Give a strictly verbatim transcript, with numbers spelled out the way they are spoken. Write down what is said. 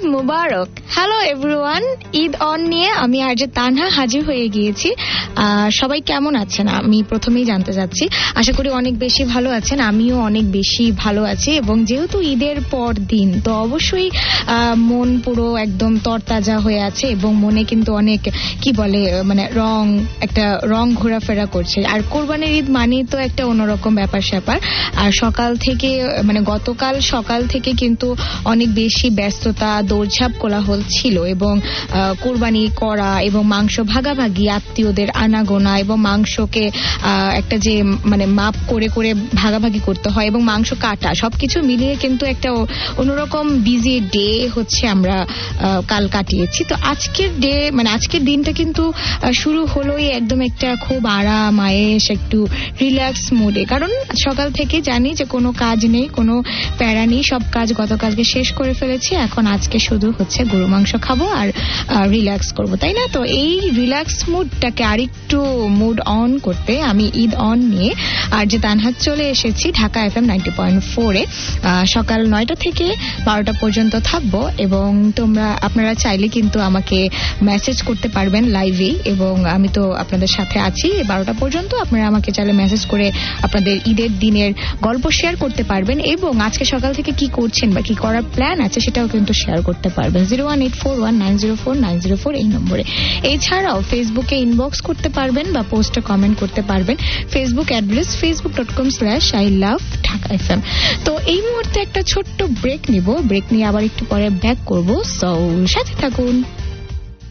Mubarak. Hello everyone, Eid on নিয়ে আমি RJ Tanha হাজির হয়ে গিয়েছি। সবাই কেমন আছেন আমি প্রথমেই জানতে চাচ্ছি। আশা করি অনেক বেশি ভালো আছেন, আমিও অনেক বেশি ভালো আছি। এবং যেহেতু ঈদের পর দিন, তো অবশ্যই মন পুরো একদম তরতাজা হয়ে আছে এবং মনে কিন্তু অনেক কি বলে মানে রং একটা রং ঘোরাফেরা করছে। আর কোরবানির ঈদ মানেই তো একটা অন্যরকম ব্যাপার স্যাপার। আর সকাল থেকে মানে গতকাল সকাল থেকে কিন্তু অনেক বেশি ব্যস্ততা, দৌড়ঝাঁপ কোলাহল ছিল এবং কোরবানি করা এবং মাংস ভাগাভাগি, আত্মীয়দের আনাগোনা এবং মাংসকে একটা যে মানে মাপ করে করে ভাগাভাগি করতে হয় এবং মাংস কাটা, সবকিছু মিলিয়ে কিন্তু একটা অন্যরকম বিজি ডে হচ্ছে আমরা কাল কাটিয়েছি। তো আজকের ডে মানে আজকের দিনটা কিন্তু শুরু হলোই একদম একটা খুব আরাম আয়েশ, একটু রিল্যাক্স মুডে। কারণ সকাল থেকে জানি যে কোনো কাজ নেই, কোনো প্যারা নেই, সব কাজ গতকালকে শেষ করে ফেলেছি। এখন আজকে শুধু হচ্ছে গরু মাংস খাবো আর রিল্যাক্স করবো, তাই না? তো এই রিল্যাক্স মুডটাকে আরেকটু মুড অন করতে আমি ঈদ অন নিয়ে আর যে তানহাত চলে এসেছি Dhaka F M ninety point ফোরে। সকাল নয়টা থেকে বারোটা পর্যন্ত থাকবো এবং তোমরা আপনারা চাইলে কিন্তু আমাকে মেসেজ করতে পারবেন লাইভে এবং আমি তো আপনাদের সাথে আছি বারোটা পর্যন্ত। আপনারা আমাকে চাইলে মেসেজ করে আপনাদের ঈদের দিনের গল্প শেয়ার করতে পারবেন এবং আজকে সকাল থেকে কি করছেন বা কি করার প্ল্যান আছে সেটাও কিন্তু শেয়ার করতে পারবেন zero one eight four one nine zero four nine zero four এই নম্বরে। এছাড়াও ফেসবুকে ইনবক্স করতে পারবেন বা পোস্টে কমেন্ট করতে পারবেন। Facebook address Facebook dot com slash I love Dhaka F M. তো এই মুহূর্তে একটা ছোট্ট ব্রেক নিব, ব্রেক নিয়ে আবার একটু পরে ব্যাক করবো, সো সাথে থাকুন।